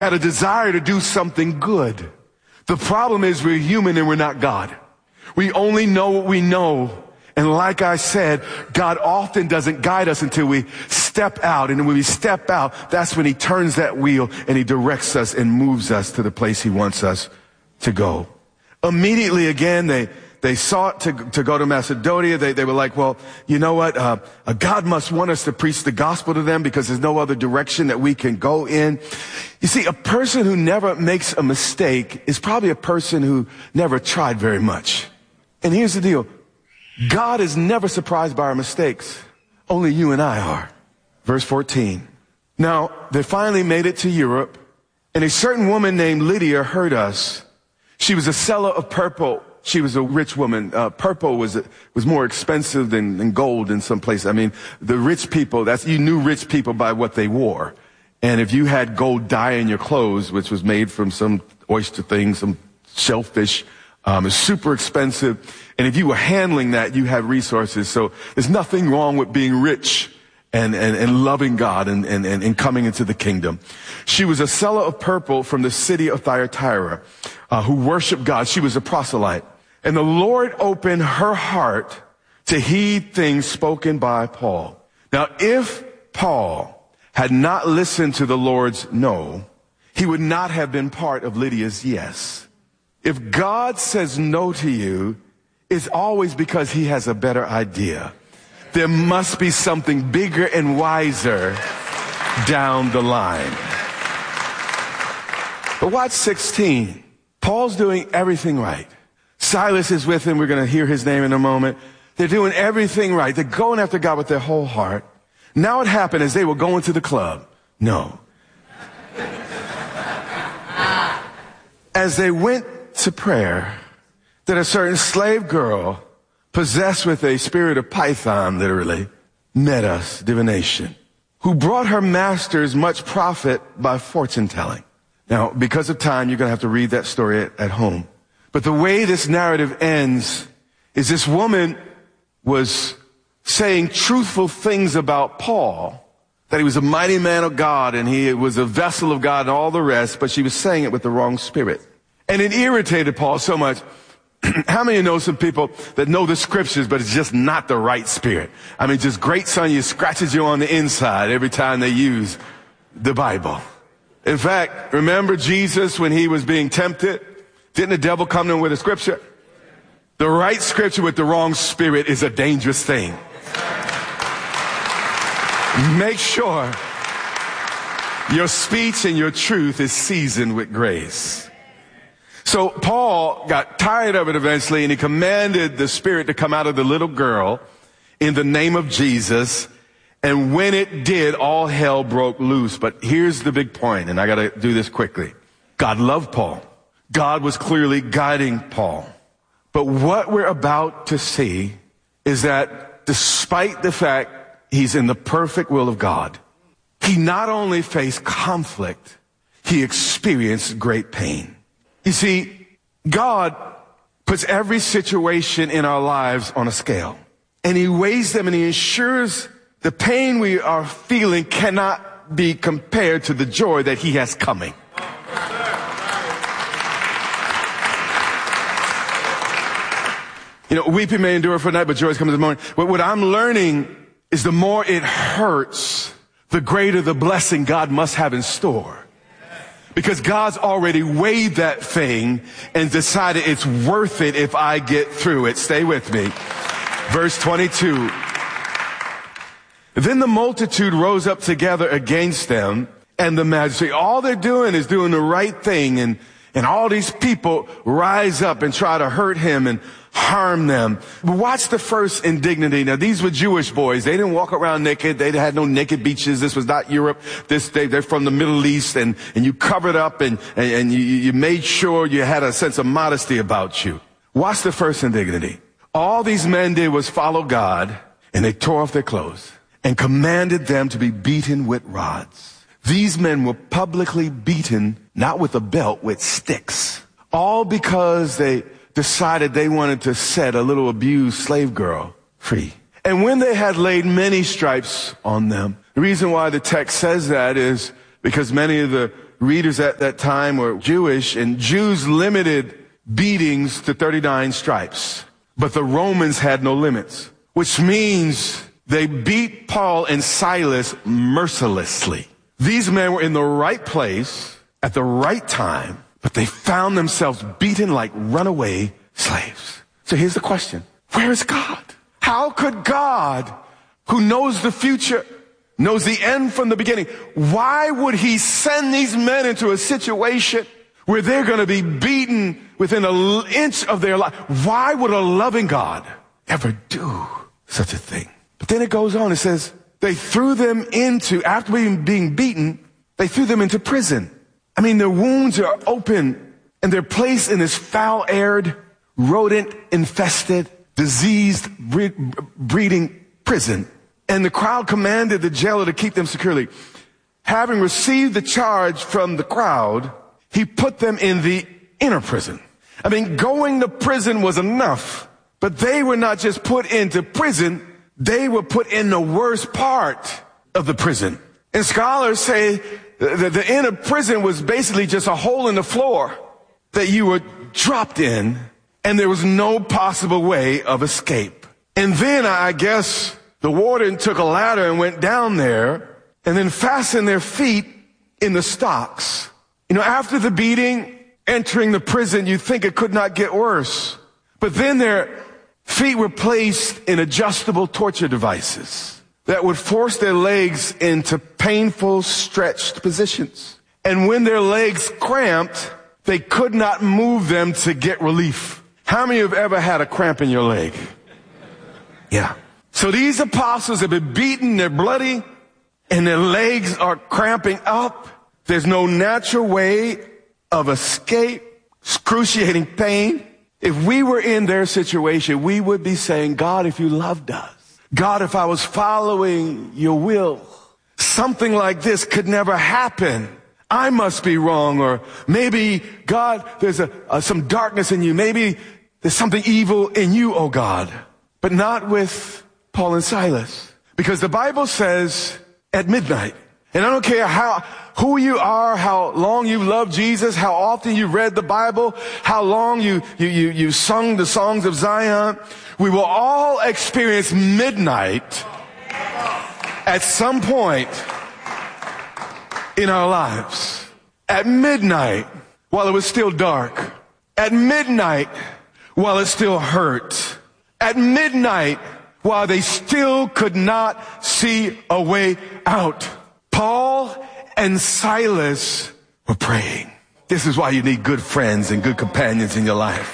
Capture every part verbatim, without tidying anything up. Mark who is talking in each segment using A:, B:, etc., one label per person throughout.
A: had a desire to do something good. The problem is we're human and we're not God. We only know what we know. And like I said, God often doesn't guide us until we step out. And when we step out, that's when he turns that wheel and he directs us and moves us to the place he wants us to go. Immediately again, they, they sought to, to go to Macedonia. They, they were like, well, you know what? Uh, uh, God must want us to preach the gospel to them because there's no other direction that we can go in. You see, a person who never makes a mistake is probably a person who never tried very much. And here's the deal. God is never surprised by our mistakes. Only you and I are. Verse fourteen. Now, they finally made it to Europe, and a certain woman named Lydia heard us. She was a seller of purple. She was a rich woman. Uh, purple was was more expensive than, than gold in some places. I mean, the rich people, that's, you knew rich people by what they wore. And if you had gold dye in your clothes, which was made from some oyster thing, some shellfish, um, it's super expensive. And if you were handling that, you had resources. So there's nothing wrong with being rich and, and, and loving God and, and, and coming into the kingdom. She was a seller of purple from the city of Thyatira, uh, who worshiped God. She was a proselyte. And the Lord opened her heart to heed things spoken by Paul. Now, if Paul had not listened to the Lord's no, he would not have been part of Lydia's yes. If God says no to you, it's always because he has a better idea. There must be something bigger and wiser down the line. But watch sixteen. Paul's doing everything right. Silas is with him. We're going to hear his name in a moment. They're doing everything right. They're going after God with their whole heart. Now what happened is they were going to the club. No. As they went to prayer, that a certain slave girl possessed with a spirit of Python, literally, met us, divination, who brought her masters much profit by fortune telling. Now, because of time, you're going to have to read that story at, at home. But the way this narrative ends is this woman was saying truthful things about Paul, that he was a mighty man of God and he was a vessel of God and all the rest, but she was saying it with the wrong spirit. And it irritated Paul so much. How many of you know some people that know the scriptures, but it's just not the right spirit? I mean, just grates on you, scratches you on the inside every time they use the Bible. In fact, remember Jesus when he was being tempted? Didn't the devil come to him with a scripture? The right scripture with the wrong spirit is a dangerous thing. Make sure your speech and your truth is seasoned with grace. So Paul got tired of it eventually, and he commanded the spirit to come out of the little girl in the name of Jesus. And when it did, all hell broke loose. But here's the big point, and I got to do this quickly. God loved Paul. God was clearly guiding Paul. But what we're about to see is that despite the fact he's in the perfect will of God, he not only faced conflict, he experienced great pain. You see, God puts every situation in our lives on a scale, and he weighs them and he ensures the pain we are feeling cannot be compared to the joy that he has coming. You know, weeping may endure for a night, but joy comes in the morning. But what I'm learning is the more it hurts, the greater the blessing God must have in store. Because God's already weighed that thing and decided it's worth it if I get through it. Stay with me. Verse twenty-two. Then the multitude rose up together against them and the magistrate. All they're doing is doing the right thing, and, and all these people rise up and try to hurt him and harm them. But watch the first indignity. Now, these were Jewish boys. They didn't walk around naked. They had no naked beaches. This was not Europe. This, they, they're from the Middle East, and, and you covered up and, and, and you, you made sure you had a sense of modesty about you. Watch the first indignity. All these men did was follow God, and they tore off their clothes and commanded them to be beaten with rods. These men were publicly beaten, not with a belt, with sticks. All because they decided they wanted to set a little abused slave girl free. And when they had laid many stripes on them, the reason why the text says that is because many of the readers at that time were Jewish, and Jews limited beatings to thirty-nine stripes. But the Romans had no limits, which means they beat Paul and Silas mercilessly. These men were in the right place at the right time, but they found themselves beaten like runaway slaves. So here's the question. Where is God? How could God, who knows the future, knows the end from the beginning, why would he send these men into a situation where they're going to be beaten within an inch of their life? Why would a loving God ever do such a thing? But then it goes on, it says, they threw them into, after being beaten, they threw them into prison. I mean, their wounds are open and they're placed in this foul-aired, rodent-infested, diseased, breeding prison. And the crowd commanded the jailer to keep them securely. Having received the charge from the crowd, he put them in the inner prison. I mean, going to prison was enough, but they were not just put into prison, they were put in the worst part of the prison. And scholars say that the inner prison was basically just a hole in the floor that you were dropped in, and there was no possible way of escape. And then I guess the warden took a ladder and went down there and then fastened their feet in the stocks. You know, after the beating, entering the prison, you think it could not get worse. But then their feet were placed in adjustable torture devices that would force their legs into painful, stretched positions. And when their legs cramped, they could not move them to get relief. How many have ever had a cramp in your leg? Yeah. So these apostles have been beaten, they're bloody, and their legs are cramping up. There's no natural way of escape, excruciating pain. If we were in their situation, we would be saying, God, if you loved us, God, if I was following your will, something like this could never happen. I must be wrong, or maybe, God, there's a, a, some darkness in you. Maybe there's something evil in you, oh God. But not with Paul and Silas. Because the Bible says at midnight, and I don't care how, who you are, how long you love Jesus, how often you read the Bible, how long you, you, you, you sung the songs of Zion, we will all experience midnight at some point in our lives. At midnight, while it was still dark. At midnight, while it still hurt. At midnight, while they still could not see a way out. Paul and Silas were praying. This is why you need good friends and good companions in your life.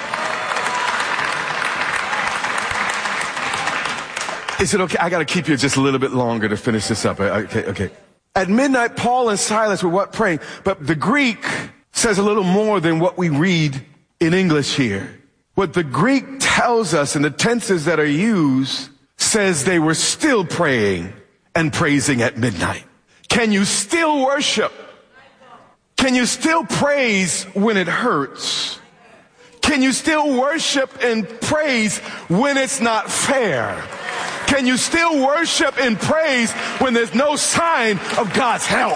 A: Is it okay? I got to keep you just a little bit longer to finish this up. Okay, okay. At midnight, Paul and Silas were what? Praying. But the Greek says a little more than what we read in English here. What the Greek tells us, and the tenses that are used, says they were still praying and praising at midnight. Can you still worship? Can you still praise when it hurts? Can you still worship and praise when it's not fair? Can you still worship and praise when there's no sign of God's help?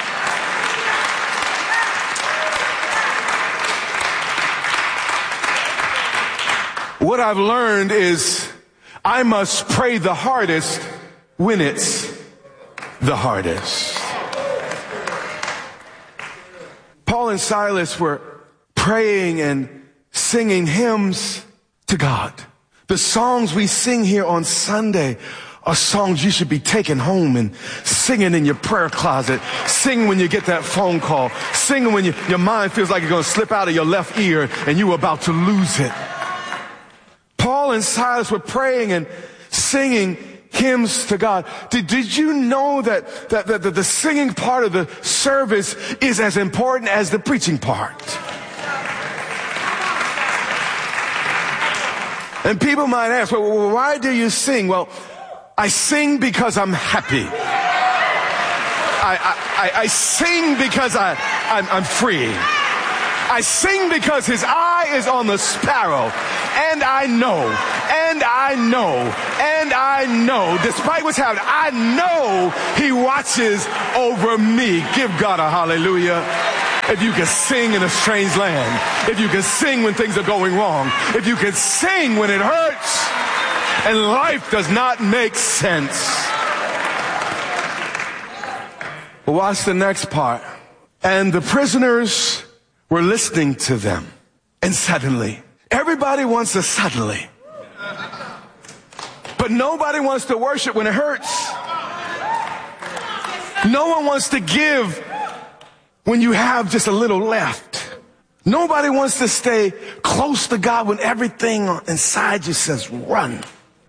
A: What I've learned is I must pray the hardest when it's the hardest. Paul and Silas were praying and singing hymns to God. The songs we sing here on Sunday are songs you should be taking home and singing in your prayer closet. Sing when you get that phone call. Sing when you, your mind feels like it's going to slip out of your left ear and you're about to lose it. Paul and Silas were praying and singing hymns to God. Did, did you know that, that, that, that the singing part of the service is as important as the preaching part? And people might ask, well, why do you sing? Well, I sing because I'm happy. I, I, I, I sing because I, I'm, I'm free. I sing because his eye is on the sparrow. And I know, and I know, and And I know, despite what's happening, I know he watches over me. Give God a hallelujah. If you can sing in a strange land, if you can sing when things are going wrong, if you can sing when it hurts and life does not make sense. But watch the next part. And the prisoners were listening to them. And suddenly, everybody wants a suddenly. But nobody wants to worship when it hurts. No one wants to give when you have just a little left. Nobody wants to stay close to God when everything inside you says run.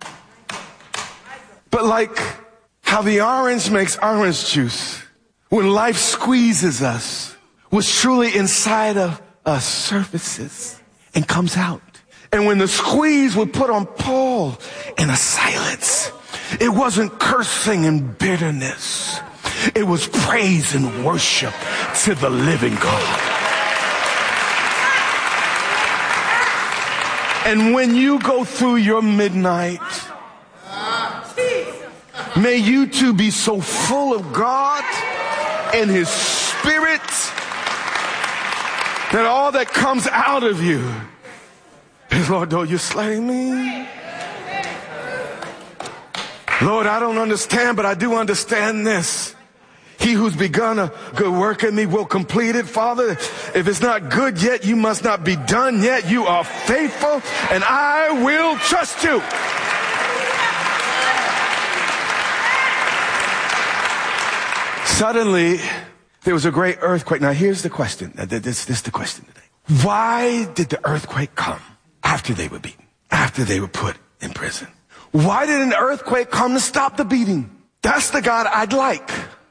A: But like how the orange makes orange juice, when life squeezes us, what's truly inside of us surfaces and comes out. And when the squeeze would put on Paul in a silence, it wasn't cursing and bitterness. It was praise and worship to the living God. And when you go through your midnight, may you too be so full of God and His Spirit that all that comes out of you is, Lord, don't you slay me? Lord, I don't understand, but I do understand this. He who's begun a good work in me will complete it. Father, if it's not good yet, you must not be done yet. You are faithful, and I will trust you. Suddenly, there was a great earthquake. Now, here's the question. This, this is the question today. Why did the earthquake come after they were beaten, after they were put in prison? Why did an earthquake come to stop the beating? That's the God I'd like.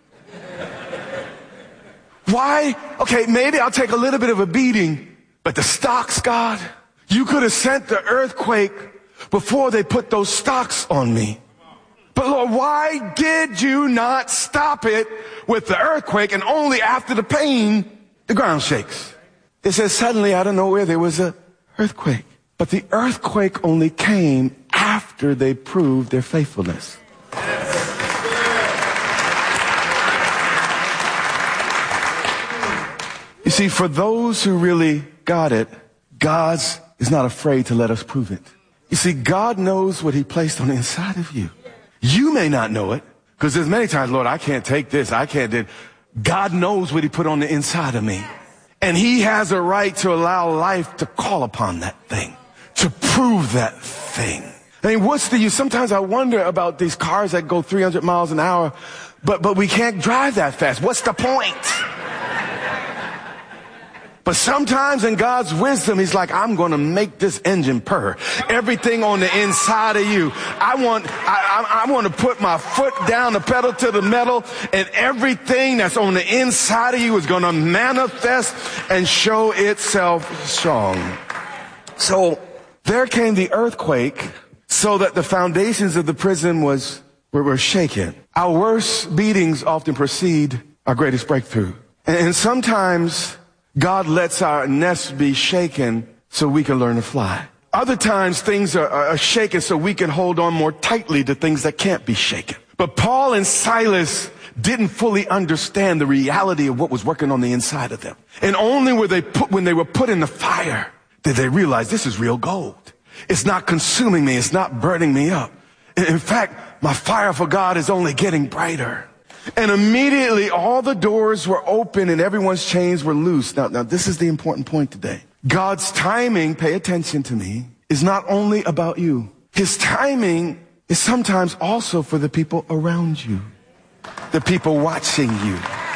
A: Why? Okay, maybe I'll take a little bit of a beating, but the stocks, God, you could have sent the earthquake before they put those stocks on me. But Lord, why did you not stop it with the earthquake and only after the pain, the ground shakes? It says suddenly out of nowhere there was an earthquake. But the earthquake only came after they proved their faithfulness. You see, for those who really got it, God is not afraid to let us prove it. You see, God knows what He placed on the inside of you. You may not know it, because there's many times, Lord, I can't take this, I can't do it. God knows what He put on the inside of me. And He has a right to allow life to call upon that thing, to prove that thing. I mean, what's the use? Sometimes I wonder about these cars that go three hundred miles an hour, but, but we can't drive that fast. What's the point? But sometimes in God's wisdom, He's like, I'm going to make this engine purr. Everything on the inside of you. I want, I, I, I want to put my foot down the pedal to the metal, and everything that's on the inside of you is going to manifest and show itself strong. So there came the earthquake so that the foundations of the prison was, were, were shaken. Our worst beatings often precede our greatest breakthrough. And, and sometimes God lets our nest be shaken so we can learn to fly. Other times things are, are shaken so we can hold on more tightly to things that can't be shaken. But Paul and Silas didn't fully understand the reality of what was working on the inside of them. And only were they put, when they were put in the fire did they realize this is real gold. It's not consuming me. It's not burning me up. In fact, my fire for God is only getting brighter. And immediately all the doors were open and everyone's chains were loose. Now, now this is the important point today. God's timing, pay attention to me, is not only about you. His timing is sometimes also for the people around you, the people watching you.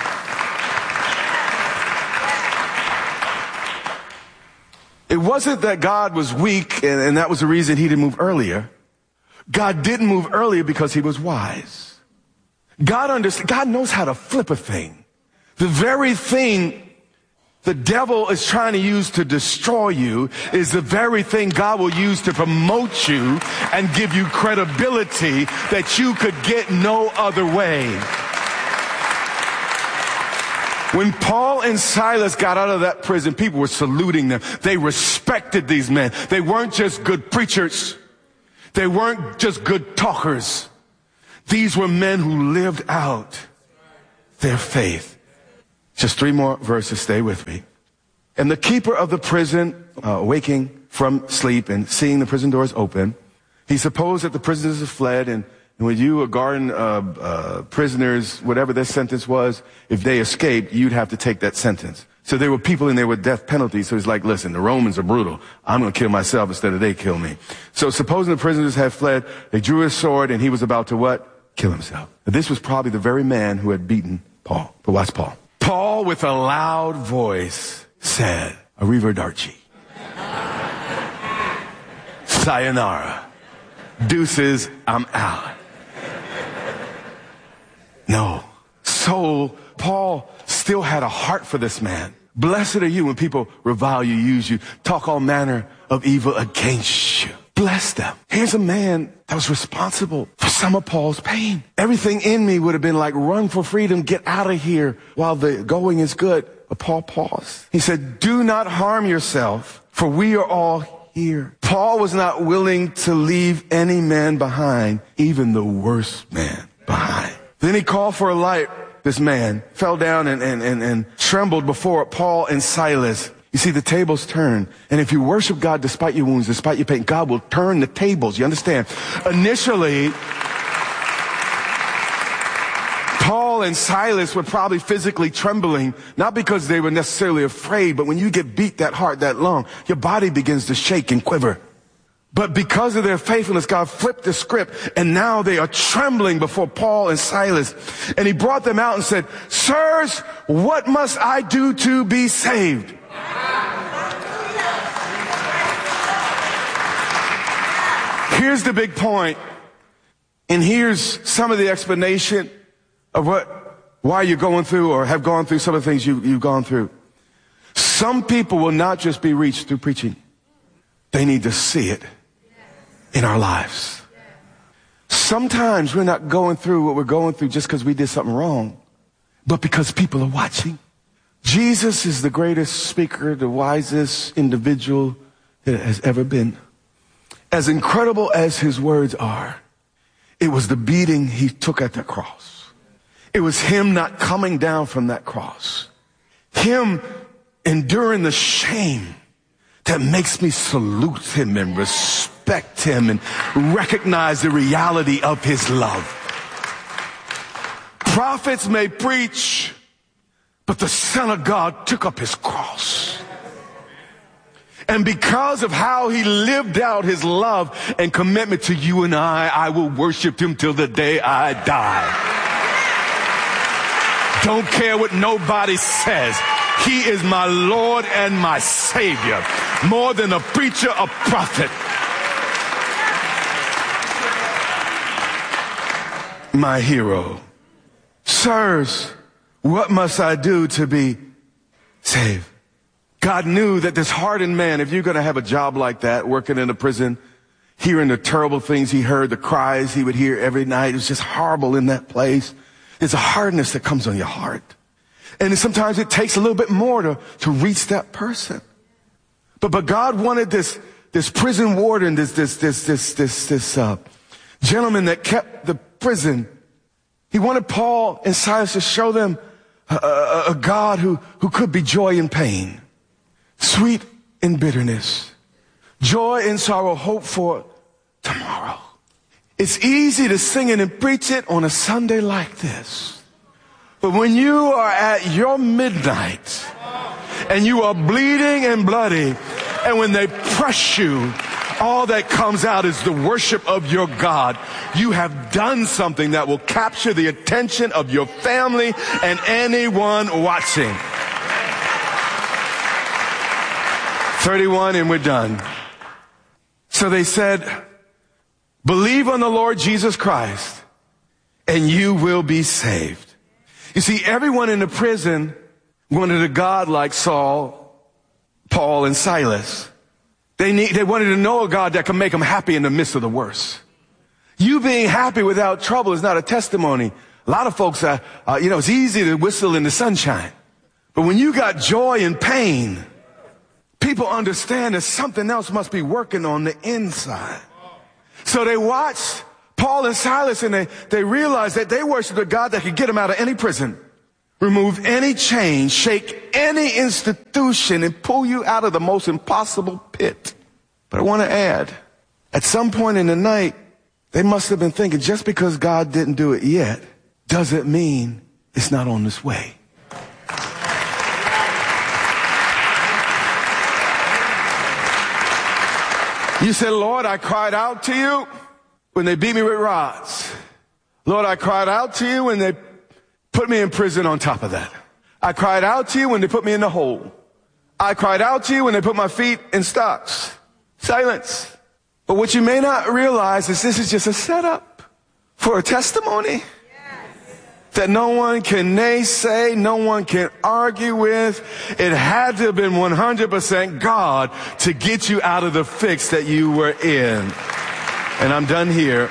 A: It wasn't that God was weak and, and that was the reason He didn't move earlier. God didn't move earlier because He was wise. God understands, God knows how to flip a thing. The very thing the devil is trying to use to destroy you is the very thing God will use to promote you and give you credibility that you could get no other way. When Paul and Silas got out of that prison, people were saluting them. They respected these men. They weren't just good preachers. They weren't just good talkers. These were men who lived out their faith. Just three more verses. Stay with me. And the keeper of the prison, uh, waking from sleep and seeing the prison doors open, he supposed that the prisoners had fled, and, and when you were guarding uh, uh, prisoners, whatever their sentence was, if they escaped, you'd have to take that sentence. So there were people in there with death penalties. So he's like, listen, the Romans are brutal. I'm going to kill myself instead of they kill me. So supposing the prisoners had fled, they drew his sword and he was about to what? Kill himself. This was probably the very man who had beaten Paul. But watch Paul. Paul, with a loud voice, said, Arrivederci. Sayonara. Deuces, I'm out. No. So Paul still had a heart for this man. Blessed are you when people revile you, use you, talk all manner of evil against you. Bless them. Here's a man that was responsible for some of Paul's pain. Everything in me would have been like, run for freedom, get out of here while the going is good. But Paul paused. He said, do not harm yourself, for we are all here. Paul was not willing to leave any man behind, even the worst man behind. Then he called for a light. This man fell down and, and, and, and trembled before Paul and Silas. You see, the tables turn. And if you worship God despite your wounds, despite your pain, God will turn the tables. You understand? Initially, Paul and Silas were probably physically trembling, not because they were necessarily afraid, but when you get beat that hard, that long, your body begins to shake and quiver. But because of their faithfulness, God flipped the script, and now they are trembling before Paul and Silas. And he brought them out and said, sirs, what must I do to be saved? Here's the big point, and here's some of the explanation of what, why you're going through or have gone through some of the things you, you've gone through. Some people will not just be reached through preaching. They need to see it in our lives. Sometimes we're not going through what we're going through just because we did something wrong, but because people are watching. Jesus is the greatest speaker, the wisest individual that has ever been. As incredible as his words are, it was the beating he took at the cross. It was him not coming down from that cross. Him enduring the shame that makes me salute him and respect him and recognize the reality of his love. Prophets may preach, but the Son of God took up his cross. And because of how he lived out his love and commitment to you and I, I will worship him till the day I die. Don't care what nobody says. He is my Lord and my Savior. More than a preacher, a prophet. My hero. Sirs, what must I do to be saved? God knew that this hardened man, if you're going to have a job like that, working in a prison, hearing the terrible things he heard, the cries he would hear every night, it was just horrible in that place. There's a hardness that comes on your heart. And sometimes it takes a little bit more to, to reach that person. But, but God wanted this, this prison warden, this, this, this, this, this, this, uh, gentleman that kept the prison. He wanted Paul and Silas to show them a, a, a God who, who could be joy in pain, sweet in bitterness, joy in sorrow, hope for tomorrow. It's easy to sing it and preach it on a Sunday like this. But when you are at your midnight and you are bleeding and bloody, and when they press you, all that comes out is the worship of your God. You have done something that will capture the attention of your family and anyone watching. thirty-one and we're done. So they said, believe on the Lord Jesus Christ and you will be saved. You see, everyone in the prison wanted a God like Saul, Paul, and Silas. They need, they wanted to know a God that can make them happy in the midst of the worst. You being happy without trouble is not a testimony. A lot of folks, are, uh, you know, it's easy to whistle in the sunshine. But when you got joy and pain, people understand that something else must be working on the inside. So they watched Paul and Silas, and they, they realized that they worshiped a God that could get them out of any prison, remove any chain, shake any institution, and pull you out of the most impossible pit. But I want to add, at some point in the night, they must have been thinking, just because God didn't do it yet, doesn't mean it's not on this way. You said, Lord, I cried out to you when they beat me with rods. Lord, I cried out to you when they put me in prison on top of that. I cried out to you when they put me in the hole. I cried out to you when they put my feet in stocks. Silence. But what you may not realize is this is just a setup for a testimony that no one can naysay, no one can argue with. It had to have been one hundred percent God to get you out of the fix that you were in. And I'm done here.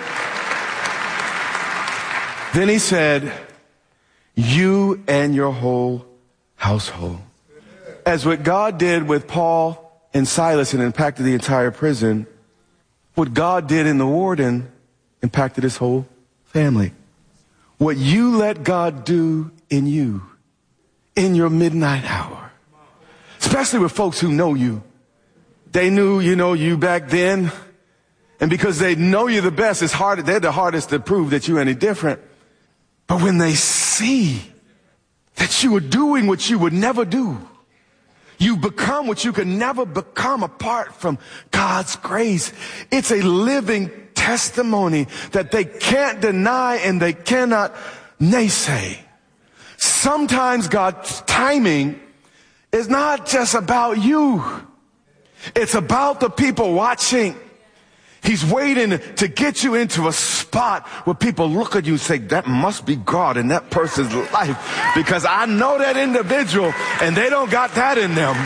A: Then he said, you and your whole household. As what God did with Paul and Silas and impacted the entire prison, what God did in the warden impacted his whole family. What you let God do in you, in your midnight hour, especially with folks who know you. They knew, you know, you back then, and because they know you the best, it's hard, they're the hardest to prove that you're any different. But when they see that you are doing what you would never do, you become what you could never become apart from God's grace. It's a living testimony that they can't deny and they cannot naysay. Sometimes God's timing is not just about you. It's about the people watching. He's waiting to get you into a spot where people look at you and say, that must be God in that person's life, because I know that individual and they don't got that in them.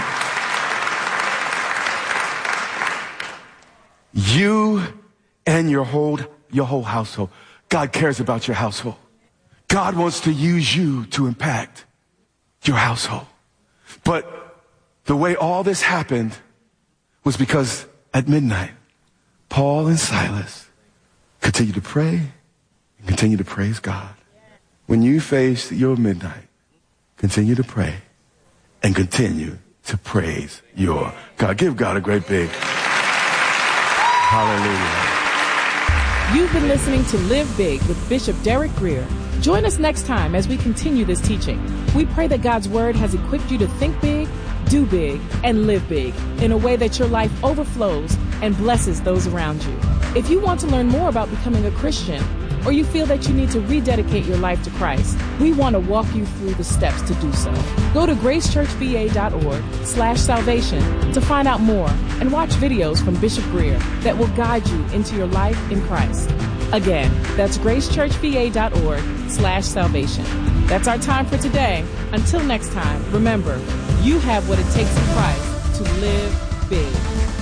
A: You and your whole, your whole household. God cares about your household. God wants to use you to impact your household. But the way all this happened was because at midnight, Paul and Silas continue to pray and continue to praise God. When you face your midnight, continue to pray and continue to praise your God. Give God a great big hallelujah.
B: You've been listening to Live Big with Bishop Derek Grier. Join us next time as we continue this teaching. We pray that God's Word has equipped you to think big, do big, and live big in a way that your life overflows and blesses those around you. If you want to learn more about becoming a Christian, or you feel that you need to rededicate your life to Christ, we want to walk you through the steps to do so. Go to gracechurchva.org slash salvation to find out more and watch videos from Bishop Grier that will guide you into your life in Christ. Again, that's gracechurchva.org slash salvation. That's our time for today. Until next time, remember, you have what it takes in Christ to live big.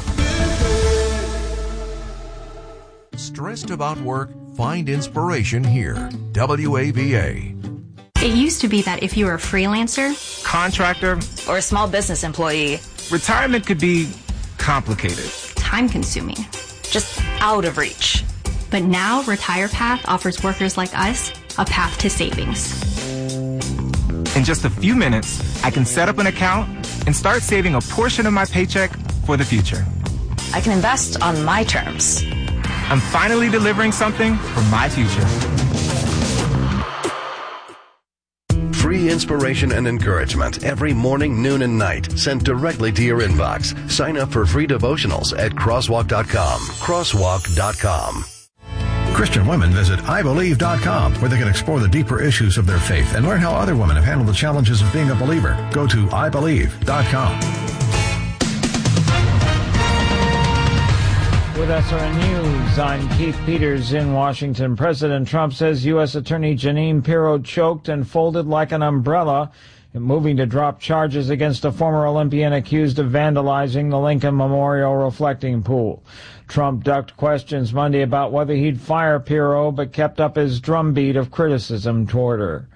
C: Stressed about work? Find inspiration here. W A V A.
D: It used to be that if you were a freelancer,
E: contractor,
D: or a small business employee,
E: retirement could be complicated,
D: time-consuming, just out of reach. But now RetirePath offers workers like us a path to savings.
E: In just a few minutes, I can set up an account and start saving a portion of my paycheck for the future.
D: I can invest on my terms.
E: I'm finally delivering something for my future.
F: Free inspiration and encouragement every morning, noon, and night sent directly to your inbox. Sign up for free devotionals at crosswalk dot com. crosswalk dot com.
G: Christian women visit I believe dot com, where they can explore the deeper issues of their faith and learn how other women have handled the challenges of being a believer. Go to I believe dot com.
H: With S R N News, I'm Keith Peters in Washington. President Trump says U S Attorney Jeanine Pirro choked and folded like an umbrella in moving to drop charges against a former Olympian accused of vandalizing the Lincoln Memorial reflecting pool. Trump ducked questions Monday about whether he'd fire Pirro, but kept up his drumbeat of criticism toward her.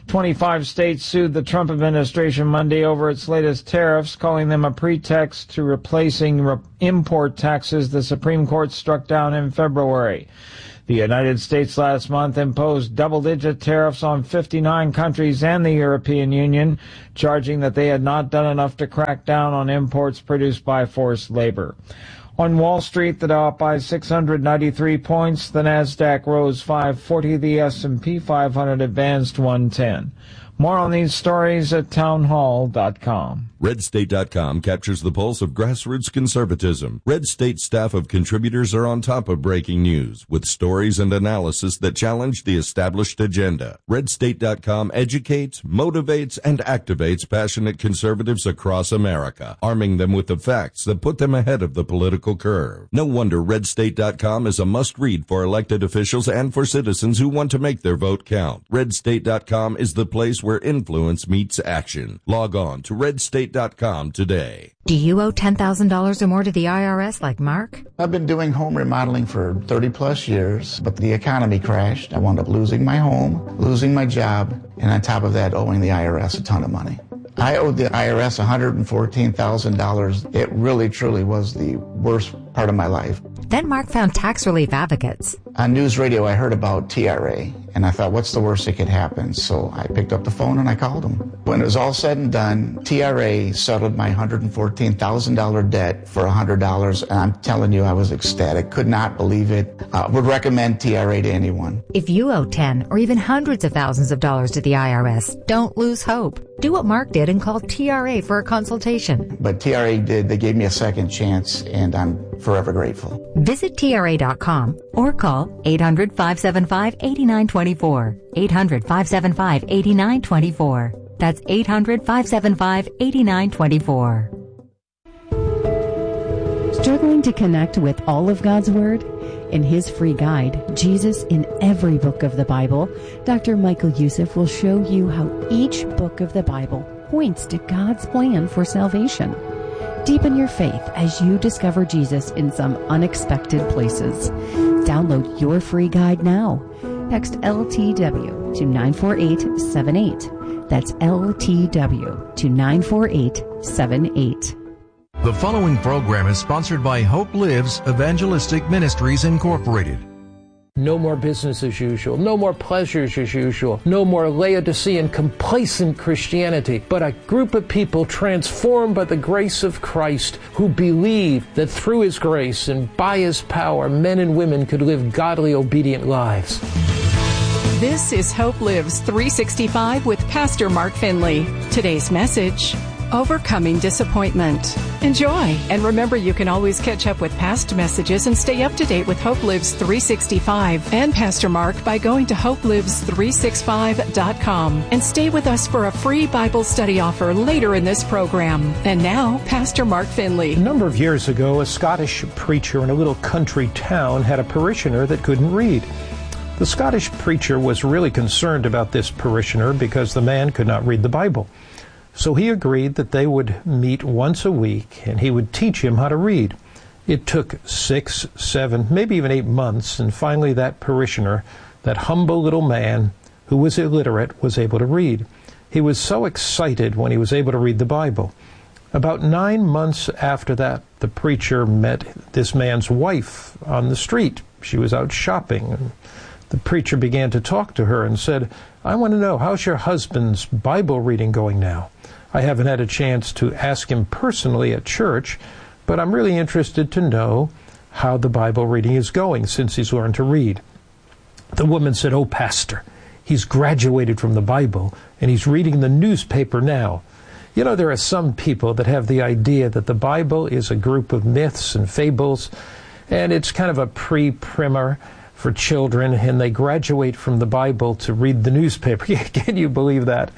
H: twenty-five states sued the Trump administration Monday over its latest tariffs, calling them a pretext to replacing re- import taxes the Supreme Court struck down in February. The United States last month imposed double-digit tariffs on fifty-nine countries and the European Union, charging that they had not done enough to crack down on imports produced by forced labor. On Wall Street, the Dow up by six hundred ninety-three points, the Nasdaq rose five forty, the S and P five hundred advanced one ten. More on these stories at townhall dot com.
I: red state dot com captures the pulse of grassroots conservatism. Red State staff of contributors are on top of breaking news with stories and analysis that challenge the established agenda. red state dot com educates, motivates, and activates passionate conservatives across America, arming them with the facts that put them ahead of the political curve. No wonder red state dot com is a must-read for elected officials and for citizens who want to make their vote count. red state dot com is the place where influence meets action. Log on to red state dot com today.
J: Do you owe ten thousand dollars or more to the I R S like Mark?
K: I've been doing home remodeling for thirty plus years, but the economy crashed. I wound up losing my home, losing my job, and on top of that, owing the I R S a ton of money. I owed the I R S one hundred fourteen thousand dollars. It really, truly was the worst part of my life.
J: Then Mark found Tax Relief Advocates.
K: On news radio, I heard about T R A, and I thought, what's the worst that could happen? So I picked up the phone and I called them. When it was all said and done, T R A settled my one hundred fourteen thousand dollars debt for one hundred dollars, and I'm telling you, I was ecstatic. Could not believe it. Uh, would recommend T R A to anyone.
J: If you owe ten or even hundreds of thousands of dollars to the I R S, don't lose hope. Do what Mark did and call T R A for a consultation.
K: But T R A did. They gave me a second chance, and I'm forever grateful.
J: Visit T R A dot com or call eight hundred, five seven five, eight nine two four. eight hundred, five seven five, eight nine two four. That's eight hundred, five seven five, eight nine two four.
L: Struggling to connect with all of God's Word? In his free guide, Jesus in Every Book of the Bible, Doctor Michael Youssef will show you how each book of the Bible points to God's plan for salvation. Deepen your faith as you discover Jesus in some unexpected places. Download your free guide now. Text L T W to nine four eight seven eight. That's L T W to nine four eight seven eight.
C: The following program is sponsored by Hope Lives Evangelistic Ministries, Incorporated.
M: No more business as usual. No more pleasures as usual. No more Laodicean complacent Christianity, but a group of people transformed by the grace of Christ who believe that through His grace and by His power, men and women could live godly, obedient lives.
N: This is Hope Lives three sixty-five with Pastor Mark Finley. Today's message: overcoming disappointment. Enjoy, and remember you can always catch up with past messages and stay up to date with Hope Lives three sixty-five and Pastor Mark by going to hope lives three sixty-five dot com and stay with us for a free Bible study offer later in this program. And now, Pastor Mark Finley.
O: A number of years ago, a Scottish preacher in a little country town had a parishioner that couldn't read. The Scottish preacher was really concerned about this parishioner because the man could not read the Bible. So he agreed that they would meet once a week and he would teach him how to read. It took six, seven, maybe even eight months, and finally that parishioner, that humble little man who was illiterate, was able to read. He was so excited when he was able to read the Bible. About nine months after that, the preacher met this man's wife on the street. She was out shopping, and the preacher began to talk to her and said, "I want to know, how's your husband's Bible reading going now? I haven't had a chance to ask him personally at church, but I'm really interested to know how the Bible reading is going since he's learned to read." The woman said, "Oh, Pastor, he's graduated from the Bible and he's reading the newspaper now." You know, there are some people that have the idea that the Bible is a group of myths and fables, and it's kind of a pre-primer for children, and they graduate from the Bible to read the newspaper. Can you believe that?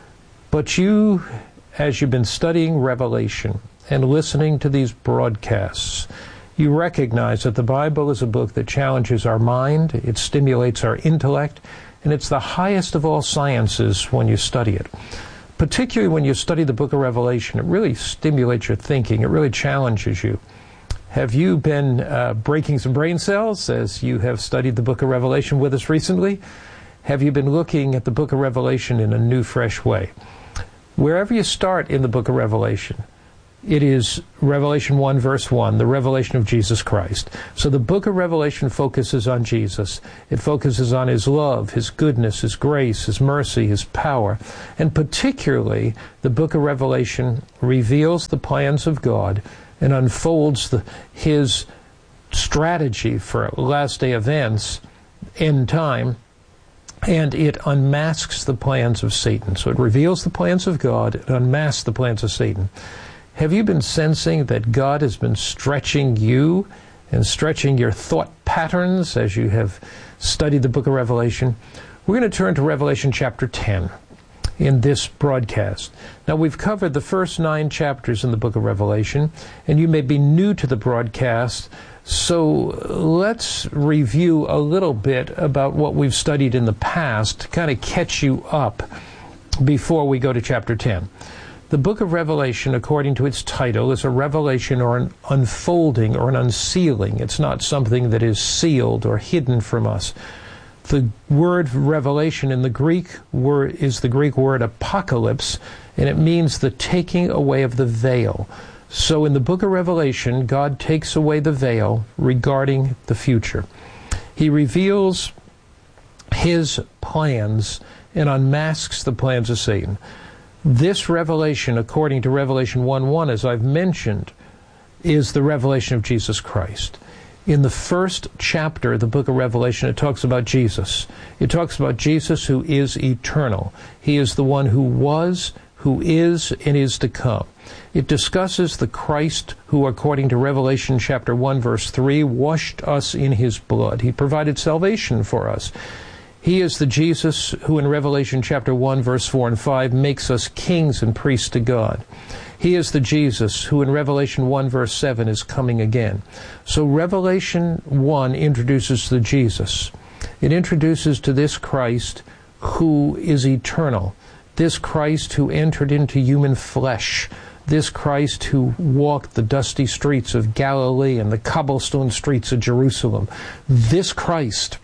O: But you, as you've been studying Revelation and listening to these broadcasts, you recognize that the Bible is a book that challenges our mind, it stimulates our intellect, and it's the highest of all sciences when you study it. Particularly when you study the book of Revelation, it really stimulates your thinking, it really challenges you. Have you been uh, breaking some brain cells as you have studied the book of Revelation with us recently?
M: Have you been looking at the book of Revelation in a new, fresh way? Wherever you start in the book of Revelation, it is Revelation one, verse one, the revelation of Jesus Christ. So the book of Revelation focuses on Jesus. It focuses on His love, His goodness, His grace, His mercy, His power. And particularly, the book of Revelation reveals the plans of God and unfolds the, His strategy for last day events, end time, and it unmasks the plans of Satan. So it reveals the plans of God and unmasks the plans of Satan. Have you been sensing that God has been stretching you and stretching your thought patterns as you have studied the book of Revelation? We're going to turn to Revelation chapter ten in this broadcast. Now, we've covered the first nine chapters in the book of Revelation, and you may be new to the broadcast, so let's review a little bit about what we've studied in the past to kind of catch you up before we go to chapter ten. The book of Revelation, according to its title, is a revelation or an unfolding or an unsealing. It's not something that is sealed or hidden from us. The word revelation in the Greek word is the Greek word apocalypse, and it means the taking away of the veil. So in the book of Revelation, God takes away the veil regarding the future. He reveals His plans and unmasks the plans of Satan. This revelation, according to Revelation one one, as I've mentioned, is the revelation of Jesus Christ. In the first chapter of the book of Revelation, it talks about Jesus. It talks about Jesus who is eternal. He is the one who was, who is, and is to come. It discusses the Christ who, according to Revelation chapter one, verse three, washed us in His blood. He provided salvation for us. He is the Jesus who in Revelation chapter one, verse four and five, makes us kings and priests to God. He is the Jesus who in Revelation one, verse seven, is coming again. So Revelation one introduces the Jesus. It introduces to this Christ who is eternal, this Christ who entered into human flesh, this Christ who walked the dusty streets of Galilee and the cobblestone streets of Jerusalem, this Christ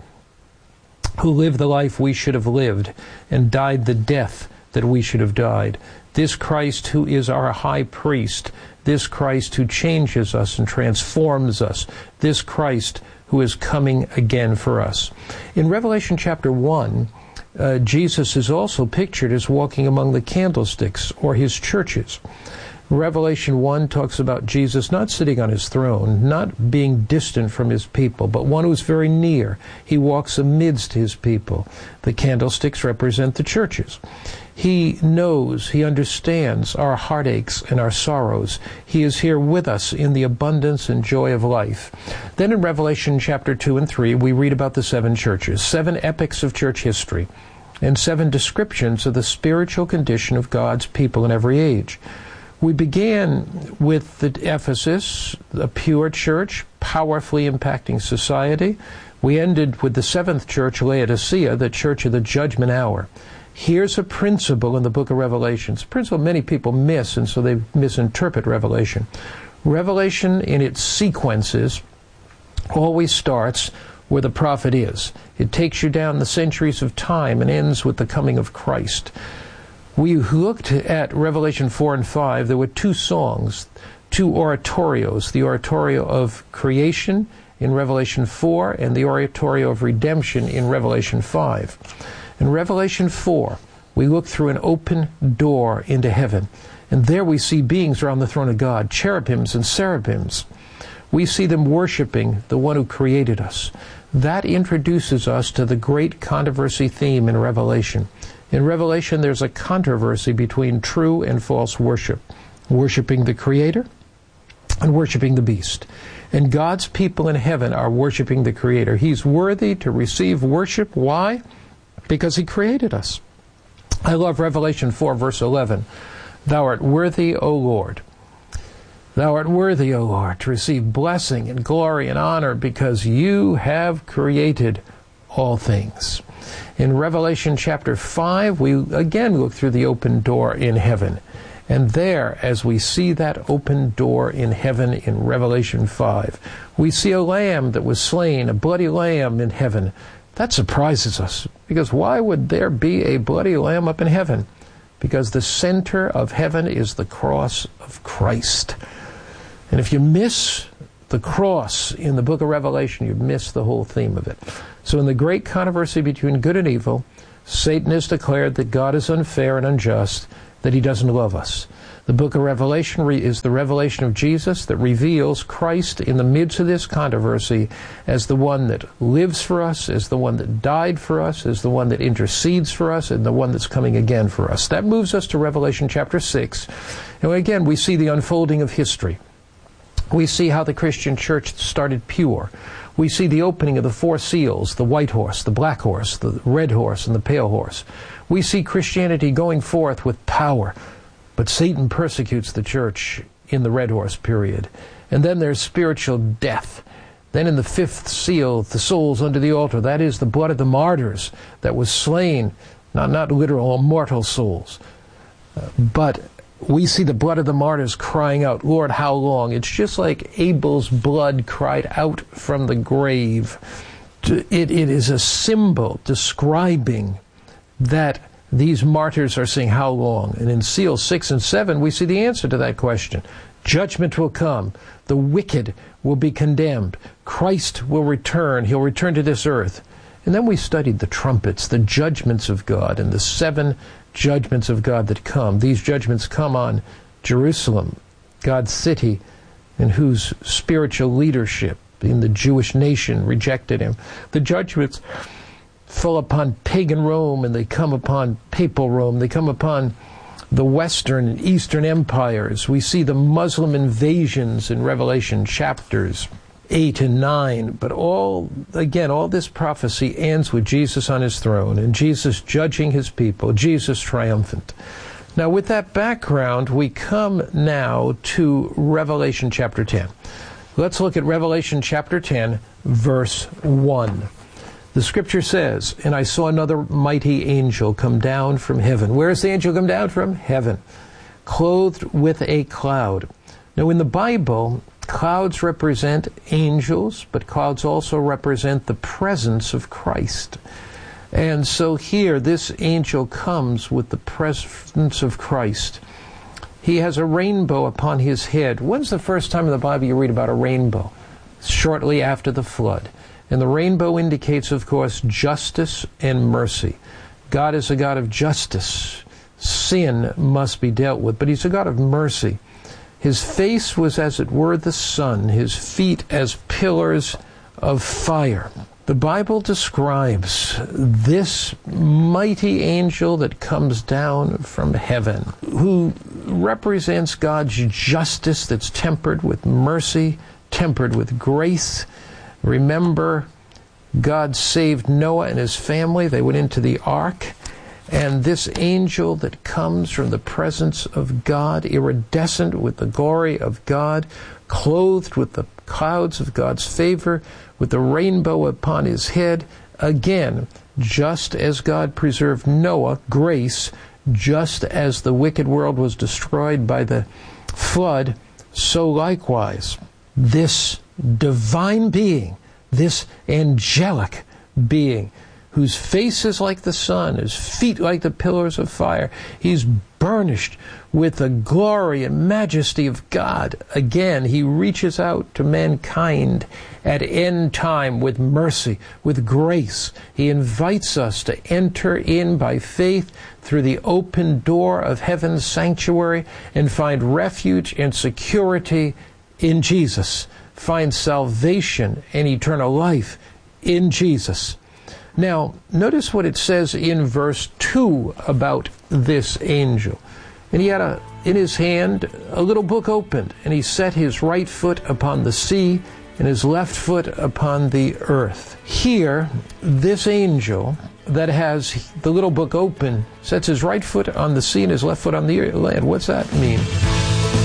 M: who lived the life we should have lived and died the death that we should have died. This Christ who is our high priest. This Christ who changes us and transforms us. This Christ who is coming again for us. In Revelation chapter one, uh, Jesus is also pictured as walking among the candlesticks or His churches. Revelation one talks about Jesus not sitting on His throne, not being distant from His people, but one who's very near. He walks amidst His people. The candlesticks represent the churches. He knows, He understands our heartaches and our sorrows. He is here with us in the abundance and joy of life. Then in Revelation chapter two and three, we read about the seven churches, seven epics of church history, and seven descriptions of the spiritual condition of God's people in every age. We began with the Ephesus, a pure church, powerfully impacting society. We ended with the seventh church, Laodicea, the church of the judgment hour. Here's a principle in the book of Revelation. It's a principle many people miss, and so they misinterpret Revelation. Revelation, in its sequences, always starts where the prophet is. It takes you down the centuries of time and ends with the coming of Christ. We looked at Revelation four and five. There were two songs, two oratorios, the oratorio of creation in Revelation four and the oratorio of redemption in Revelation five. In Revelation four, we look through an open door into heaven, and there we see beings around the throne of God, cherubims and seraphims. We see them worshiping the one who created us. That introduces us to the great controversy theme in Revelation. In Revelation, there's a controversy between true and false worship, worshiping the Creator and worshiping the beast. And God's people in heaven are worshiping the Creator. He's worthy to receive worship. Why? Because He created us. I love Revelation four, verse eleven. Thou art worthy, O Lord. Thou art worthy, O Lord, to receive blessing and glory and honor because you have created all things. In Revelation chapter five, we again look through the open door in heaven. And there, as we see that open door in heaven in Revelation five, we see a lamb that was slain, a bloody lamb in heaven, That surprises us, because why would there be a bloody lamb up in heaven? Because the center of heaven is the cross of Christ. And if you miss the cross in the book of Revelation, you miss the whole theme of it. So in the great controversy between good and evil, Satan has declared that God is unfair and unjust, that he doesn't love us. The book of Revelation is the revelation of Jesus that reveals Christ in the midst of this controversy as the one that lives for us, as the one that died for us, as the one that intercedes for us, and the one that's coming again for us. That moves us to Revelation chapter six. And again, we see the unfolding of history. We see how the Christian church started pure. We see the opening of the four seals, the white horse, the black horse, the red horse, and the pale horse. We see Christianity going forth with power. But Satan persecutes the church in the red horse period. And then there's spiritual death. Then in the fifth seal, the souls under the altar, that is the blood of the martyrs that was slain, not, not literal mortal souls. Uh, but we see the blood of the martyrs crying out, Lord, how long? It's just like Abel's blood cried out from the grave. It, it is a symbol describing that these martyrs are saying, how long? And in seal six and seven, we see the answer to that question. Judgment will come. The wicked will be condemned. Christ will return. He'll return to this earth. And then we studied the trumpets, the judgments of God, and the seven judgments of God that come. These judgments come on Jerusalem, God's city, in whose spiritual leadership in the Jewish nation rejected him. The judgments fall upon pagan Rome, and they come upon papal Rome. They come upon the Western and Eastern empires. We see the Muslim invasions in Revelation chapters eight and nine. But all, again, all this prophecy ends with Jesus on his throne and Jesus judging his people, Jesus triumphant. Now, with that background, we come now to Revelation chapter ten. Let's look at Revelation chapter ten, verse one. The scripture says, and I saw another mighty angel come down from heaven. Where does the angel come down from? Heaven. Clothed with a cloud. Now in the Bible, clouds represent angels, but clouds also represent the presence of Christ. And so here, this angel comes with the presence of Christ. He has a rainbow upon his head. When's the first time in the Bible you read about a rainbow? Shortly after the flood. And the rainbow indicates, of course, justice and mercy. God is a God of justice. Sin must be dealt with, but he's a God of mercy. His face was as it were the sun, his feet as pillars of fire. The Bible describes this mighty angel that comes down from heaven, who represents God's justice that's tempered with mercy, tempered with grace. Remember, God saved Noah and his family. They went into the ark. And this angel that comes from the presence of God, iridescent with the glory of God, clothed with the clouds of God's favor, with the rainbow upon his head, again, just as God preserved Noah, grace, just as the wicked world was destroyed by the flood, so likewise, this divine being, this angelic being, whose face is like the sun, his feet like the pillars of fire, he's burnished with the glory and majesty of God. Again, he reaches out to mankind at end time with mercy, with grace. He invites us to enter in by faith through the open door of heaven's sanctuary and find refuge and security in Jesus. Find salvation and eternal life in Jesus. Now, notice what it says in verse two about this angel. And he had a, in his hand a little book opened, and he set his right foot upon the sea and his left foot upon the earth. Here, this angel that has the little book open sets his right foot on the sea and his left foot on the land. What's that mean?
N: We'll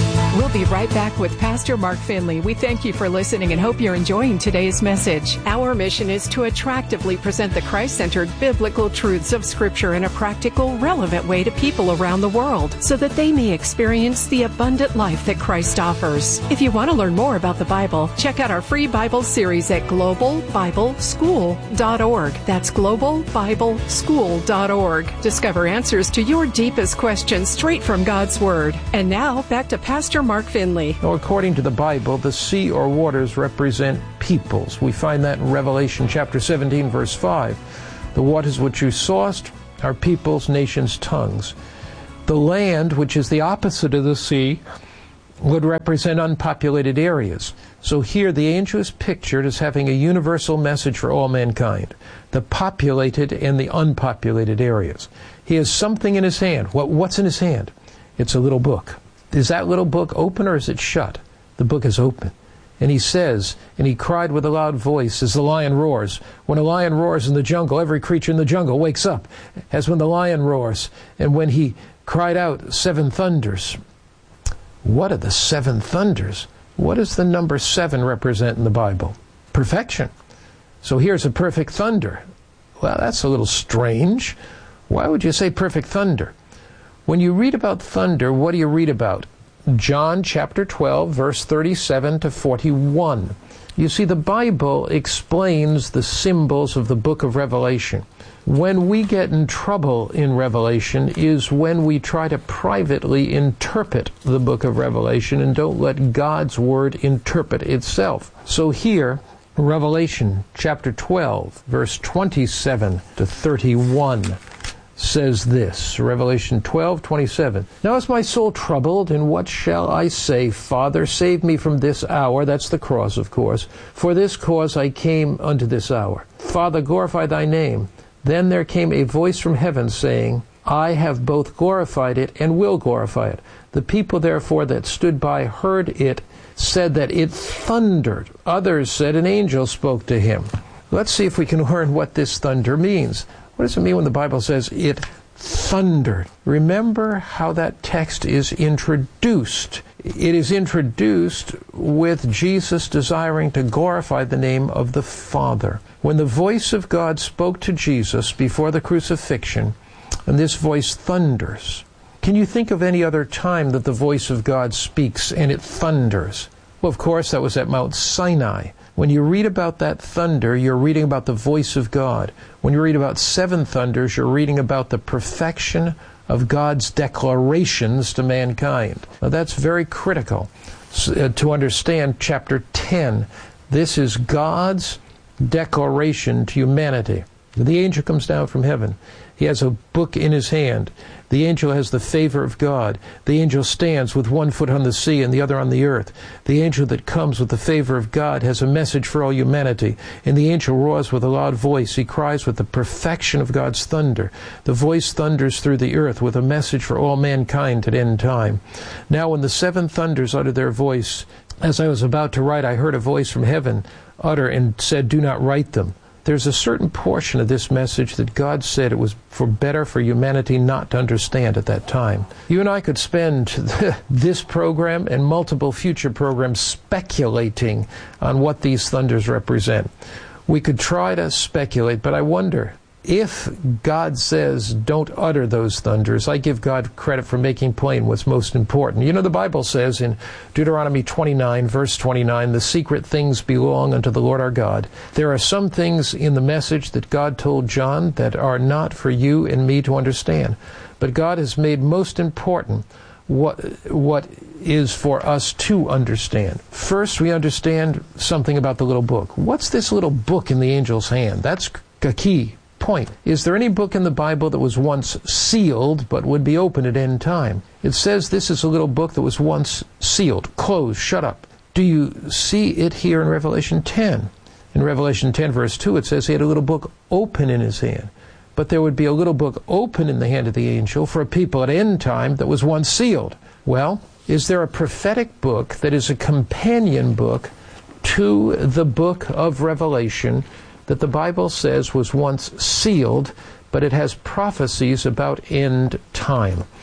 N: We'll be right back with Pastor Mark Finley. We thank you for listening and hope you're enjoying today's message. Our mission is to attractively present the Christ-centered biblical truths of Scripture in a practical, relevant way to people around the world so that they may experience the abundant life that Christ offers. If you want to learn more about the Bible, check out our free Bible series at global bible school dot org. That's global bible school dot org. Discover answers to your deepest questions straight from God's Word. And now, back to Pastor Mark Finley.
M: Now, according to the Bible, the sea or waters represent peoples. We find that in Revelation chapter seventeen, verse five. The waters which you sawest are peoples, nations, tongues. The land, which is the opposite of the sea, would represent unpopulated areas. So here the angel is pictured as having a universal message for all mankind, the populated and the unpopulated areas. He has something in his hand. What, what's in his hand? It's a little book. Is that little book open or is it shut? The book is open. And he says, and he cried with a loud voice as the lion roars. When a lion roars in the jungle, every creature in the jungle wakes up, as when the lion roars. And when he cried out, seven thunders. What are the seven thunders? What does the number seven represent in the Bible? Perfection. So here's a perfect thunder. Well, that's a little strange. Why would you say perfect thunder? When you read about thunder, what do you read about? John chapter twelve, verse thirty-seven to forty-one. You see, the Bible explains the symbols of the book of Revelation. When we get in trouble in Revelation is when we try to privately interpret the book of Revelation and don't let God's Word interpret itself. So here, Revelation chapter twelve, verse twenty-seven to thirty-one says this, Revelation twelve, twenty-seven. Now is my soul troubled, and what shall I say? Father, save me from this hour. That's the cross, of course. For this cause I came unto this hour. Father, glorify thy name. Then there came a voice from heaven saying, I have both glorified it and will glorify it. The people therefore that stood by heard it, said that it thundered. Others said an angel spoke to him. Let's see if we can learn what this thunder means. What does it mean when the Bible says it thundered? Remember how that text is introduced. It is introduced with Jesus desiring to glorify the name of the Father. When the voice of God spoke to Jesus before the crucifixion, and this voice thunders. Can you think of any other time that the voice of God speaks and it thunders? Well, of course, that was at Mount Sinai. When you read about that thunder, you're reading about the voice of God. When you read about seven thunders, you're reading about the perfection of God's declarations to mankind. Now, that's very critical to understand chapter ten. This is God's declaration to humanity. The angel comes down from heaven. He has a book in his hand. The angel has the favor of God. The angel stands with one foot on the sea and the other on the earth. The angel that comes with the favor of God has a message for all humanity. And the angel roars with a loud voice. He cries with the perfection of God's thunder. The voice thunders through the earth with a message for all mankind at end time. Now when the seven thunders uttered their voice, as I was about to write, I heard a voice from heaven utter and said, do not write them. There's a certain portion of this message that God said it was for better for humanity not to understand at that time. You and I could spend this program and multiple future programs speculating on what these thunders represent. We could try to speculate, but I wonder, if God says don't utter those thunders, I give God credit for making plain what's most important. You know, the Bible says in Deuteronomy twenty-nine, verse twenty-nine, the secret things belong unto the Lord our God. There are some things in the message that God told John that are not for you and me to understand. But God has made most important what, what is for us to understand. First, we understand something about the little book. What's this little book in the angel's hand? That's a key point. Is there any book in the Bible that was once sealed but would be open at end time? It says this is a little book that was once sealed, closed, shut up. Do you see it here in Revelation ten? In Revelation ten, verse two, it says he had a little book open in his hand. But there would be a little book open in the hand of the angel for a people at end time that was once sealed. Well, is there a prophetic book that is a companion book to the book of Revelation that the Bible says was once sealed, but it has prophecies about end time?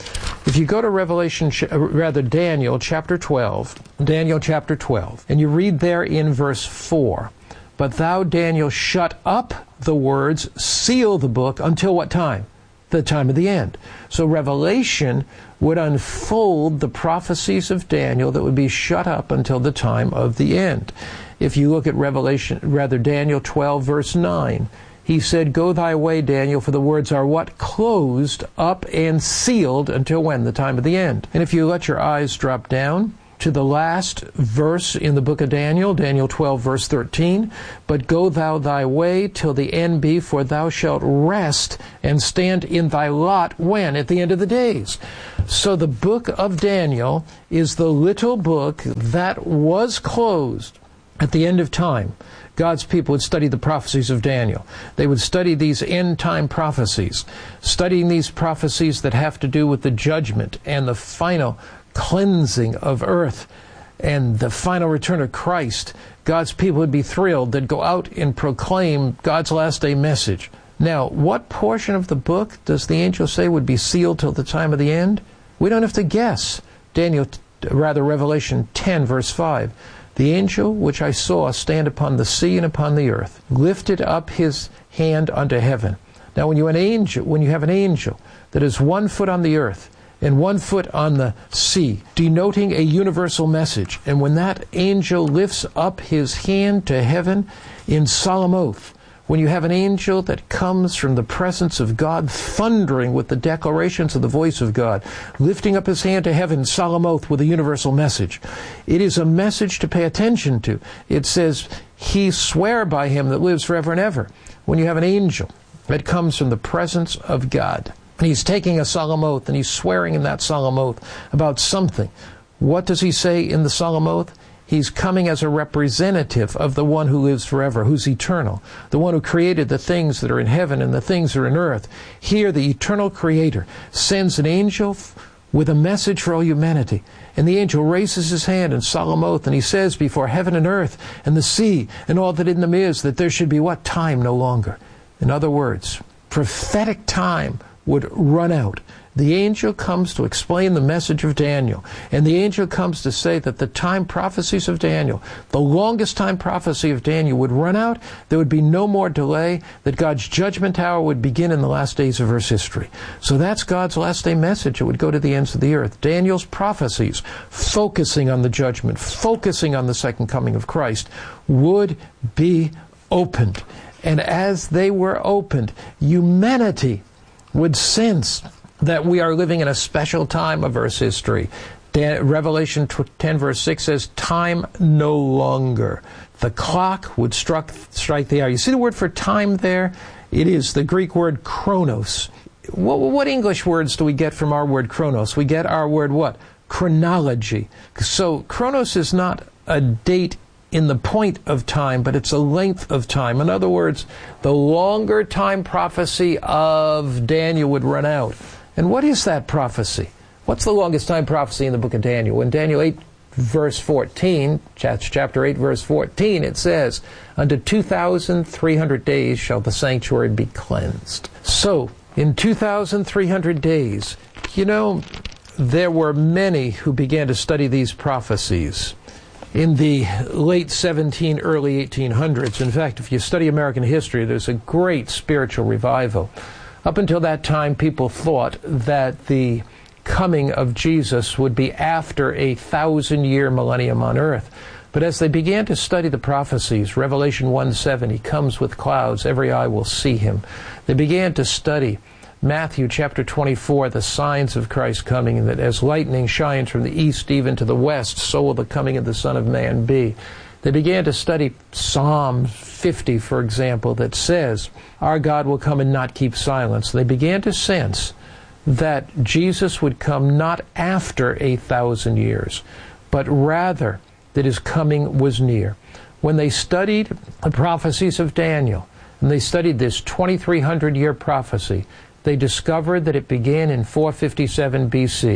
M: If you go to Revelation, rather Daniel chapter twelve, Daniel chapter twelve, and you read there in verse four, but thou, Daniel, shut up the words, seal the book, until what time? The time of the end. So Revelation would unfold the prophecies of Daniel that would be shut up until the time of the end. If you look at Revelation, rather Daniel twelve, verse nine, he said, go thy way, Daniel, for the words are what? Closed up and sealed until when? The time of the end. And if you let your eyes drop down to the last verse in the book of Daniel, Daniel twelve, verse thirteen, but go thou thy way till the end be, for thou shalt rest and stand in thy lot when? At the end of the days. So the book of Daniel is the little book that was closed at the end of time. God's people would study the prophecies of Daniel. They would study these end-time prophecies, studying these prophecies that have to do with the judgment and the final cleansing of earth and the final return of Christ. God's people would be thrilled. They'd go out and proclaim God's last day message. Now, what portion of the book does the angel say would be sealed till the time of the end? We don't have to guess. Daniel, rather Revelation ten, verse five. The angel which I saw stand upon the sea and upon the earth lifted up his hand unto heaven. Now, when you an angel, when you have an angel that is one foot on the earth and one foot on the sea, denoting a universal message, and when that angel lifts up his hand to heaven in solemn oath, when you have an angel that comes from the presence of God, thundering with the declarations of the voice of God, lifting up his hand to heaven, solemn oath with a universal message, it is a message to pay attention to. It says, he swear by him that lives forever and ever. When you have an angel that comes from the presence of God, and he's taking a solemn oath, and he's swearing in that solemn oath about something, what does he say in the solemn oath? He's coming as a representative of the one who lives forever, who's eternal, the one who created the things that are in heaven and the things that are in earth. Here, the eternal Creator sends an angel with a message for all humanity. And the angel raises his hand in solemn oath, and he says before heaven and earth and the sea and all that in them is, that there should be what? Time no longer. In other words, prophetic time would run out. The angel comes to explain the message of Daniel. And the angel comes to say that the time prophecies of Daniel, the longest time prophecy of Daniel, would run out. There would be no more delay, that God's judgment hour would begin in the last days of Earth's history. So that's God's last day message. It would go to the ends of the earth. Daniel's prophecies, focusing on the judgment, focusing on the second coming of Christ, would be opened. And as they were opened, humanity would sense that we are living in a special time of Earth's history. Revelation ten, verse six says, time no longer. The clock would struck, strike the hour. You see the word for time there? It is the Greek word chronos. What, what English words do we get from our word chronos? We get our word what? Chronology. So chronos is not a date in the point of time, but it's a length of time. In other words, the longer time prophecy of Daniel would run out. And what is that prophecy? What's the longest time prophecy in the book of Daniel? In Daniel eight, verse fourteen, chapter eight, verse fourteen, it says, unto two thousand three hundred days shall the sanctuary be cleansed. So, in two thousand three hundred days, you know, there were many who began to study these prophecies in the late seventeen, early eighteen hundreds. In fact, if you study American history, there's a great spiritual revival. Up until that time, people thought that the coming of Jesus would be after a thousand-year millennium on earth. But as they began to study the prophecies, Revelation one seven, he comes with clouds, every eye will see him. They began to study Matthew chapter twenty-four, the signs of Christ coming, and that as lightning shines from the east even to the west, so will the coming of the Son of Man be. They began to study Psalm fifty, for example, that says, our God will come and not keep silence. They began to sense that Jesus would come not after a thousand years, but rather that his coming was near. When they studied the prophecies of Daniel, and they studied this twenty-three hundred year prophecy, they discovered that it began in four fifty-seven B C.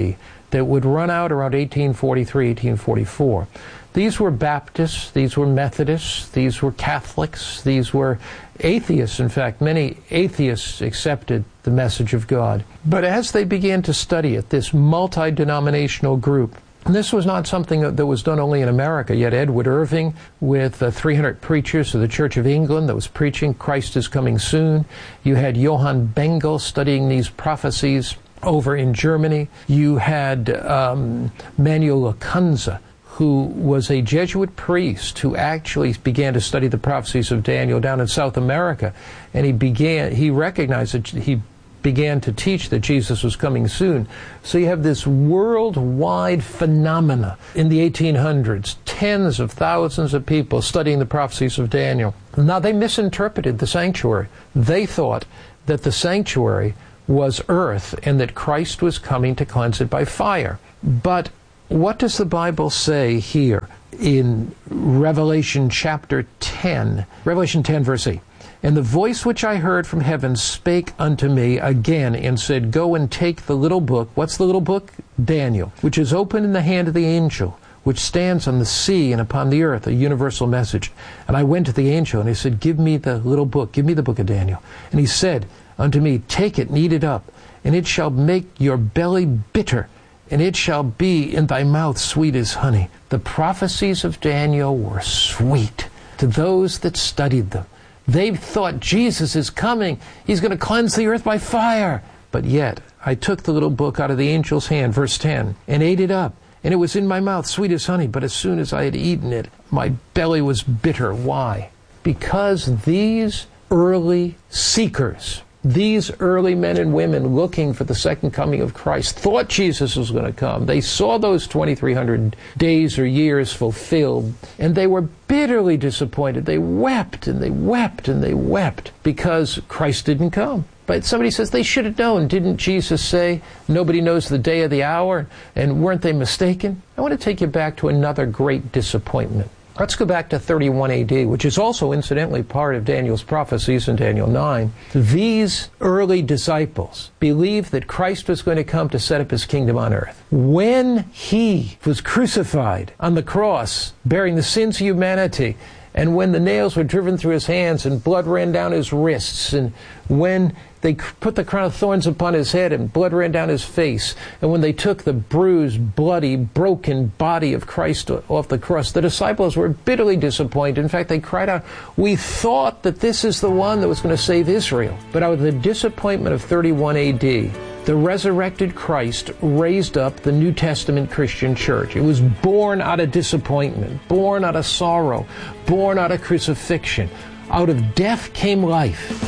M: that would run out around eighteen forty-three, eighteen forty-four. These were Baptists, these were Methodists, these were Catholics, these were atheists. In fact, many atheists accepted the message of God. But as they began to study it, this multi-denominational group, and this was not something that was done only in America. You had Edward Irving with uh, three hundred preachers of the Church of England that was preaching Christ is coming soon. You had Johann Bengel studying these prophecies over in Germany. You had um, Manuel Lacunza, who was a Jesuit priest who actually began to study the prophecies of Daniel down in South America. And he began, he recognized that he began to teach that Jesus was coming soon. So you have this worldwide phenomena in the eighteen hundreds, tens of thousands of people studying the prophecies of Daniel. Now, they misinterpreted the sanctuary. They thought that the sanctuary was earth and that Christ was coming to cleanse it by fire. But what does the Bible say here in Revelation chapter ten? Revelation ten, verse eight. And the voice which I heard from heaven spake unto me again and said, Go and take the little book. What's the little book? Daniel, which is open in the hand of the angel, which stands on the sea and upon the earth, a universal message. And I went to the angel, and he said, Give me the little book. Give me the book of Daniel. And he said unto me, Take it and eat it up, and it shall make your belly bitter, and it shall be in thy mouth sweet as honey. The prophecies of Daniel were sweet to those that studied them. They thought Jesus is coming. He's going to cleanse the earth by fire. But yet, I took the little book out of the angel's hand, verse ten, and ate it up. And it was in my mouth sweet as honey. But as soon as I had eaten it, my belly was bitter. Why? Because these early seekers, these early men and women looking for the second coming of Christ, thought Jesus was going to come. They saw those twenty-three hundred days or years fulfilled, and they were bitterly disappointed. They wept and they wept and they wept because Christ didn't come. But somebody says they should have known. Didn't Jesus say, nobody knows the day or the hour? And weren't they mistaken? I want to take you back to another great disappointment. Let's go back to thirty-one A D, which is also incidentally part of Daniel's prophecies in Daniel nine. These early disciples believed that Christ was going to come to set up his kingdom on earth. When he was crucified on the cross, bearing the sins of humanity, and when the nails were driven through his hands and blood ran down his wrists, and when they put the crown of thorns upon his head and blood ran down his face, and when they took the bruised, bloody, broken body of Christ off the cross, the disciples were bitterly disappointed. In fact, they cried out, we thought that this is the one that was going to save Israel. But out of the disappointment of thirty-one A D, the resurrected Christ raised up the New Testament Christian church. It was born out of disappointment, born out of sorrow, born out of crucifixion. Out of death came life.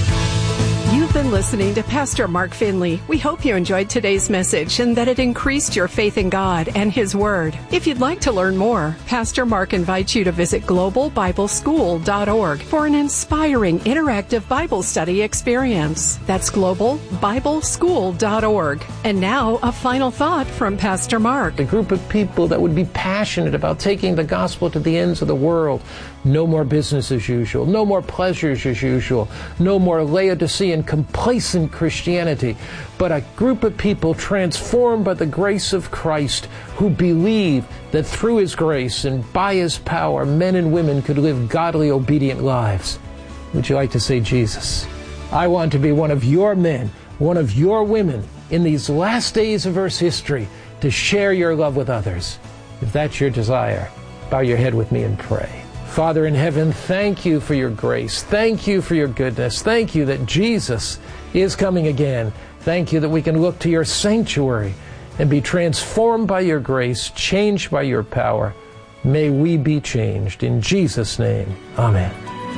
N: You've been listening to Pastor Mark Finley. We hope you enjoyed today's message and that it increased your faith in God and His Word. If you'd like to learn more, Pastor Mark invites you to visit global bible school dot org for an inspiring interactive Bible study experience. That's global bible school dot org. And now, a final thought from Pastor Mark.
M: A group of people that would be passionate about taking the gospel to the ends of the world. No more business as usual. No more pleasures as usual. No more Laodicean complacent Christianity, but a group of people transformed by the grace of Christ who believe that through His grace and by His power, men and women could live godly, obedient lives. Would you like to say, Jesus, I want to be one of your men, one of your women in these last days of Earth's history to share your love with others? If that's your desire, bow your head with me and pray. Father in heaven, thank you for your grace. Thank you for your goodness. Thank you that Jesus is coming again. Thank you that we can look to your sanctuary and be transformed by your grace, changed by your power. May we be changed. In Jesus' name, amen.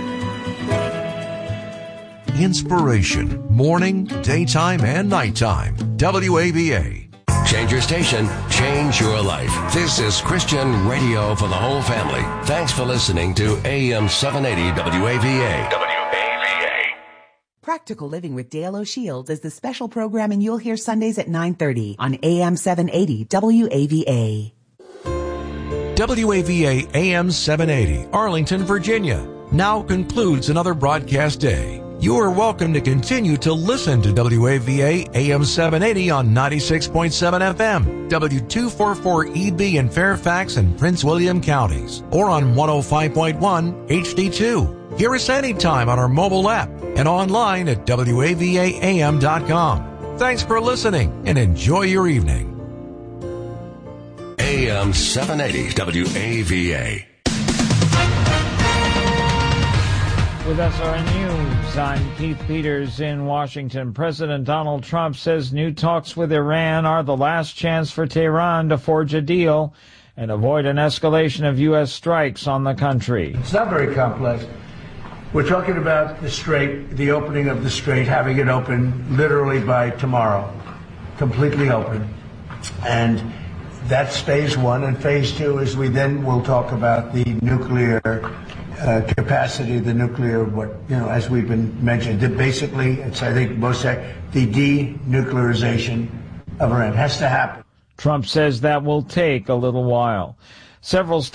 C: Inspiration, morning, daytime, and nighttime. W A V A.
F: Change your station, change your life. This is Christian radio for the whole family. Thanks for listening to A M seven eighty W A V A. W A V A.
P: Practical Living with Dale O'Shields is the special programming you'll hear Sundays at nine thirty on A M seven eighty W A V A.
C: W A V A A M seven eighty, Arlington, Virginia, now concludes another broadcast day. You are welcome to continue to listen to W A V A A M seven eighty on ninety-six point seven F M, W two forty-four E B in Fairfax and Prince William counties, or on one oh five point one H D two. Hear us anytime on our mobile app and online at W A V A A M dot com. Thanks for listening and enjoy your evening.
F: A M seven eighty W A V A.
H: With S R N News, I'm Keith Peters in Washington. President Donald Trump says new talks with Iran are the last chance for Tehran to forge a deal and avoid an escalation of U S strikes on the country.
Q: It's not very complex. We're talking about the Strait, the opening of the Strait, having it open literally by tomorrow, completely open. And that's phase one. And phase two is we then will talk about the nuclear Uh, capacity, the nuclear, what, you know, as we've been mentioned, that basically, it's, I think, most, the denuclearization of Iran has to happen.
H: Trump says that will take a little while. Several states